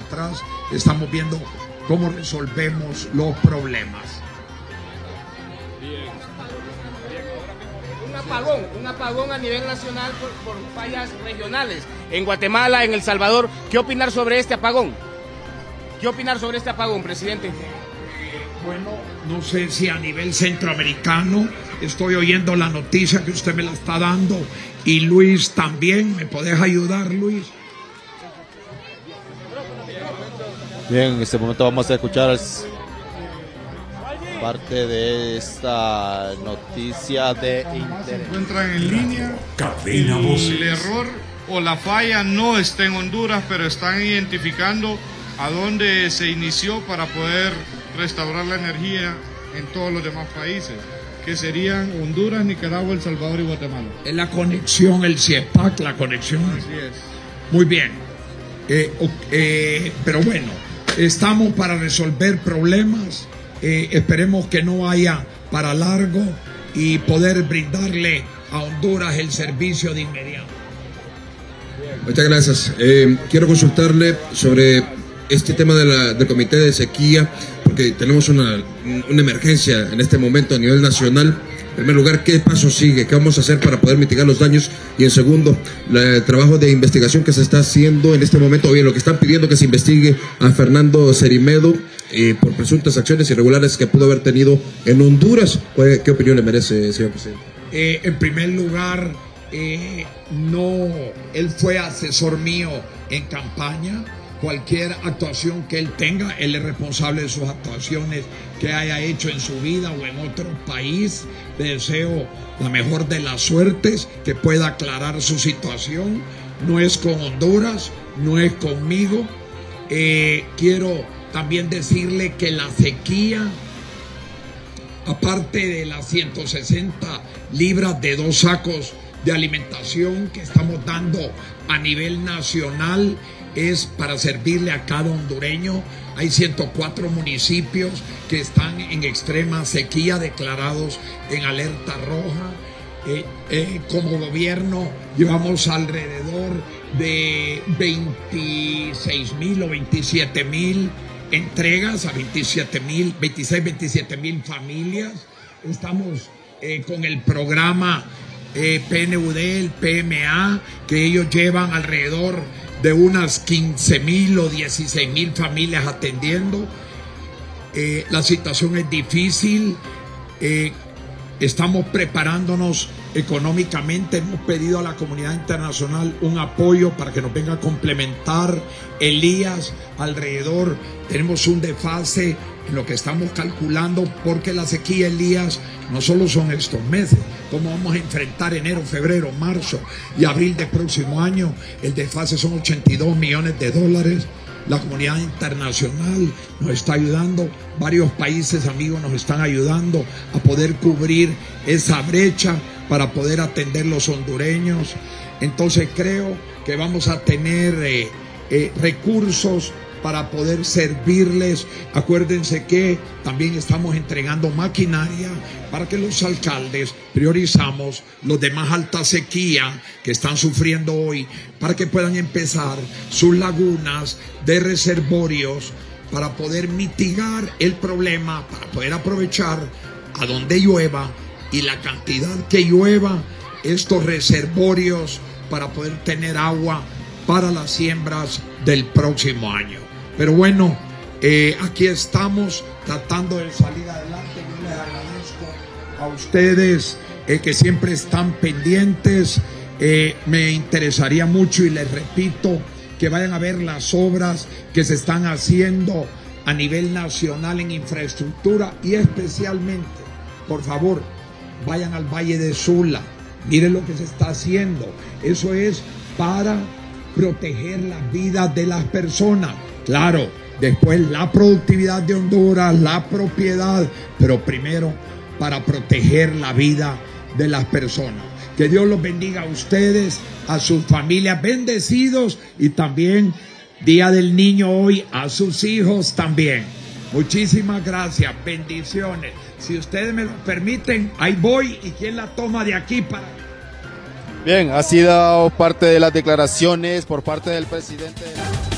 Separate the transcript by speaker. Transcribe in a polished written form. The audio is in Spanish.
Speaker 1: atrás estamos viendo cómo resolvemos los problemas.
Speaker 2: Un apagón a nivel nacional por fallas regionales. En Guatemala, en El Salvador, ¿qué opinar sobre este apagón? ¿Qué opinar sobre este apagón, presidente?
Speaker 1: Bueno, no sé si a nivel centroamericano, estoy oyendo la noticia que usted me la está dando, y Luis también, ¿me podés ayudar, Luis?
Speaker 3: Bien, en este momento vamos a escuchar parte de esta noticia de interés.
Speaker 4: Se encuentran en línea.
Speaker 5: Cadena Voces.
Speaker 4: El error o la falla no está en Honduras, pero están identificando a dónde se inició para poder restaurar la energía en todos los demás países, que serían Honduras, Nicaragua, El Salvador y Guatemala.
Speaker 1: Es la conexión, el CIEPAC, la conexión.
Speaker 4: Así es.
Speaker 1: Muy bien. Pero bueno, estamos para resolver problemas. Esperemos que no haya para largo y poder brindarle a Honduras el servicio de inmediato.
Speaker 6: Muchas gracias. Quiero consultarle sobre este tema del comité de sequía, porque tenemos una emergencia en este momento a nivel nacional. En primer lugar, ¿qué paso sigue? ¿Qué vamos a hacer para poder mitigar los daños? Y en segundo, el trabajo de investigación que se está haciendo en este momento, o bien lo que están pidiendo que se investigue a Fernando Cerimedo por presuntas acciones irregulares que pudo haber tenido en Honduras. ¿Qué opinión le merece, señor presidente?
Speaker 1: En primer lugar, no, él fue asesor mío en campaña. Cualquier actuación que él tenga, él es responsable de sus actuaciones que haya hecho en su vida o en otro país. Le deseo la mejor de las suertes, que pueda aclarar su situación. No es con Honduras, no es conmigo. Quiero también decirle que la sequía, aparte de las 160 libras de 2 sacos de alimentación que estamos dando a nivel nacional, es para servirle a cada hondureño. Hay 104 municipios que están en extrema sequía, declarados en alerta roja. Como gobierno llevamos alrededor de 26,000 o 27,000 entregas a 27,000 familias. Estamos con el programa PNUD, el PMA, que ellos llevan alrededor de unas 15,000 o 16,000 familias atendiendo. La situación es difícil. Estamos preparándonos económicamente. Hemos pedido a la comunidad internacional un apoyo para que nos venga a complementar. Elías, alrededor, tenemos un desfase en lo que estamos calculando, porque la sequía, Elías, no solo son estos meses. ¿Cómo vamos a enfrentar enero, febrero, marzo y abril del próximo año? El desfase son 82 millones de dólares. La comunidad internacional nos está ayudando, varios países amigos nos están ayudando a poder cubrir esa brecha para poder atender los hondureños. Entonces creo que vamos a tener recursos para poder servirles. Acuérdense que también estamos entregando maquinaria para que los alcaldes priorizamos los de más alta sequía que están sufriendo hoy, para que puedan empezar sus lagunas de reservorios para poder mitigar el problema, para poder aprovechar a donde llueva y la cantidad que llueva estos reservorios para poder tener agua para las siembras del próximo año. Pero bueno, aquí estamos tratando de salir adelante. Yo les agradezco a ustedes que siempre están pendientes. Me interesaría mucho, y les repito, que vayan a ver las obras que se están haciendo a nivel nacional en infraestructura, y especialmente, por favor, vayan al Valle de Sula. Miren lo que se está haciendo. Eso es para proteger las vidas de las personas. Claro, después la productividad de Honduras, la propiedad, pero primero para proteger la vida de las personas. Que Dios los bendiga a ustedes, a sus familias, bendecidos, y también Día del Niño hoy, a sus hijos también. Muchísimas gracias, bendiciones. Si ustedes me lo permiten, ahí voy. ¿Y quién la toma de aquí para...?
Speaker 3: Bien, ha sido parte de las declaraciones por parte del presidente.